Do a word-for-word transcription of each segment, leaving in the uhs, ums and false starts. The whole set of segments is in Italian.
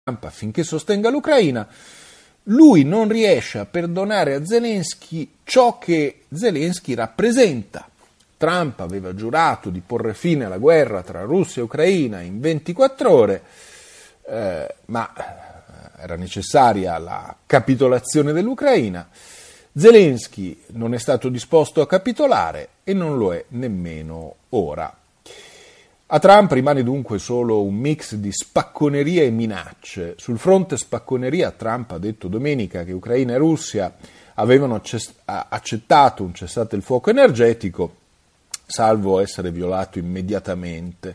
affinché sostenga l'Ucraina, lui non riesce a perdonare a Zelensky ciò che Zelensky rappresenta. Trump aveva giurato di porre fine alla guerra tra Russia e Ucraina in ventiquattro ore, eh, ma era necessaria la capitolazione dell'Ucraina. Zelensky non è stato disposto a capitolare e non lo è nemmeno ora. A Trump rimane dunque solo un mix di spacconeria e minacce. Sul fronte spacconeria, Trump ha detto domenica che Ucraina e Russia avevano accettato un cessate il fuoco energetico, salvo essere violato immediatamente.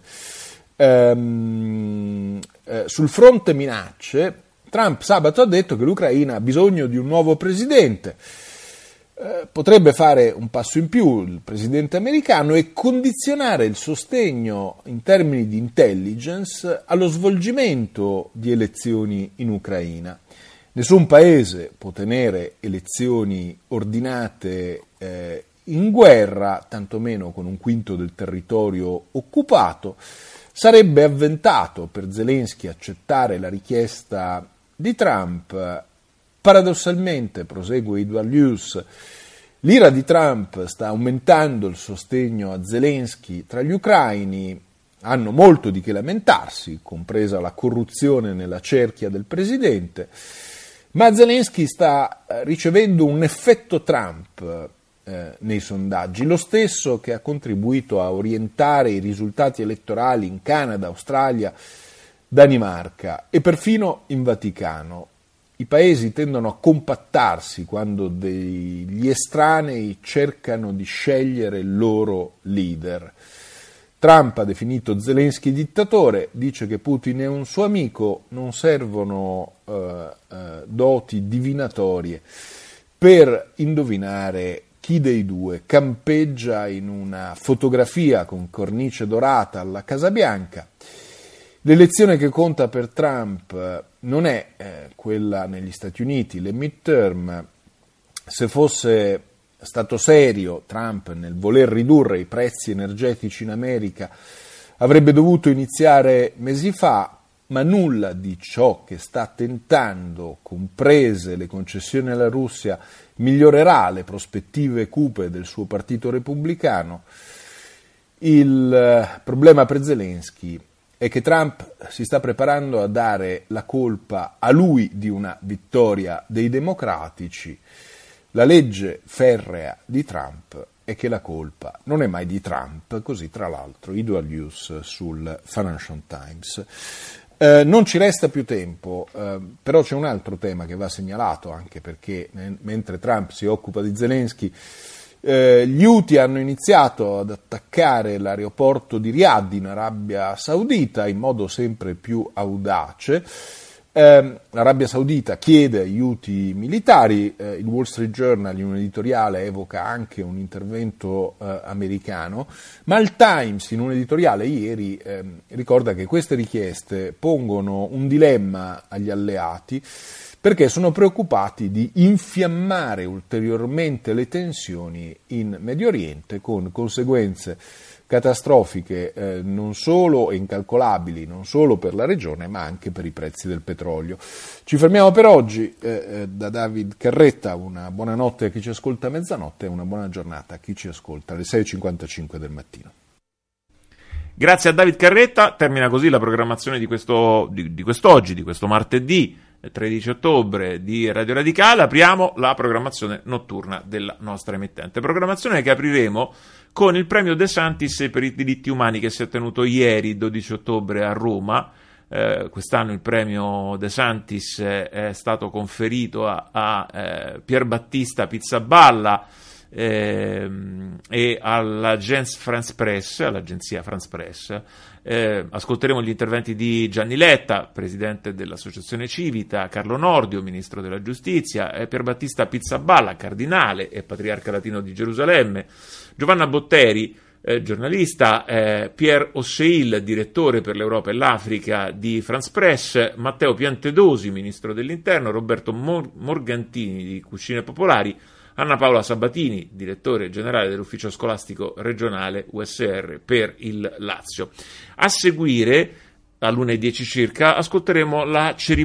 Ehm, eh, sul fronte minacce, Trump sabato ha detto che l'Ucraina ha bisogno di un nuovo presidente. Eh, potrebbe fare un passo in più il presidente americano e condizionare il sostegno in termini di intelligence allo svolgimento di elezioni in Ucraina. Nessun paese può tenere elezioni ordinate eh, in guerra, tantomeno con un quinto del territorio occupato. Sarebbe avventato per Zelensky accettare la richiesta di Trump. Paradossalmente, prosegue Edward Hughes, l'ira di Trump sta aumentando il sostegno a Zelensky tra gli ucraini, hanno molto di che lamentarsi, compresa la corruzione nella cerchia del presidente, ma Zelensky sta ricevendo un effetto Trump eh, nei sondaggi, lo stesso che ha contribuito a orientare i risultati elettorali in Canada, Australia, Danimarca e perfino in Vaticano. I paesi tendono a compattarsi quando degli estranei cercano di scegliere il loro leader. Trump ha definito Zelensky dittatore, dice che Putin è un suo amico, non servono eh, eh, doti divinatorie per indovinare chi dei due campeggia in una fotografia con cornice dorata alla Casa Bianca. L'elezione che conta per Trump non è eh, quella negli Stati Uniti, le midterm. Se fosse stato serio Trump nel voler ridurre i prezzi energetici in America, avrebbe dovuto iniziare mesi fa, ma nulla di ciò che sta tentando, comprese le concessioni alla Russia, migliorerà le prospettive cupe del suo partito repubblicano. Il eh, problema per Zelensky è che Trump si sta preparando a dare la colpa a lui di una vittoria dei democratici. La legge ferrea di Trump è che la colpa non è mai di Trump, così tra l'altro Edward Hughes sul Financial Times. Eh, non ci resta più tempo, eh, però c'è un altro tema che va segnalato, anche perché eh, mentre Trump si occupa di Zelensky, Eh, gli Houthi hanno iniziato ad attaccare l'aeroporto di Riyadh in Arabia Saudita in modo sempre più audace. Eh, L'Arabia Saudita chiede agli Houthi militari, eh, il Wall Street Journal in un editoriale evoca anche un intervento eh, americano, ma il Times in un editoriale ieri eh, ricorda che queste richieste pongono un dilemma agli alleati, perché sono preoccupati di infiammare ulteriormente le tensioni in Medio Oriente con conseguenze catastrofiche eh, non solo e incalcolabili, non solo per la regione, ma anche per i prezzi del petrolio. Ci fermiamo per oggi, eh, eh, da David Carretta, una buona notte a chi ci ascolta a mezzanotte e una buona giornata a chi ci ascolta alle sei e cinquantacinque del mattino. Grazie a David Carretta, termina così la programmazione di, questo, di, di quest'oggi, di questo martedì tredici ottobre di Radio Radicale. Apriamo la programmazione notturna della nostra emittente, programmazione che apriremo con il premio De Santis per i diritti umani che si è tenuto ieri dodici ottobre a Roma. Eh, quest'anno il premio De Santis è stato conferito a, a eh, Pierbattista Pizzaballa eh, e all'Agence France Presse, all'agenzia France Presse. Eh, ascolteremo gli interventi di Gianni Letta, presidente dell'Associazione Civita, Carlo Nordio, ministro della Giustizia, eh, Pierbattista Pizzaballa, cardinale e patriarca latino di Gerusalemme, Giovanna Botteri, eh, giornalista, eh, Pierre Osseil, direttore per l'Europa e l'Africa di France Presse, Matteo Piantedosi, ministro dell'Interno, Roberto Mor- Morgantini di Cucine Popolari, Anna Paola Sabatini, direttore generale dell'Ufficio Scolastico Regionale U S R per il Lazio. A seguire all'una e dieci circa, ascolteremo la cerimonia